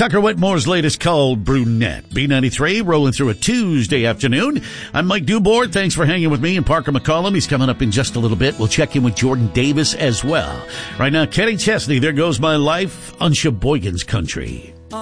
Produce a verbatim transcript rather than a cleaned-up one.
Tucker Whitmore's latest called Brunette. B ninety-three rolling through a Tuesday afternoon. I'm Mike Dubord. Thanks for hanging with me and Parker McCollum. He's coming up in just a little bit. We'll check in with Jordan Davis as well. Right now, Kenny Chesney, There Goes My Life on Sheboygan's Country.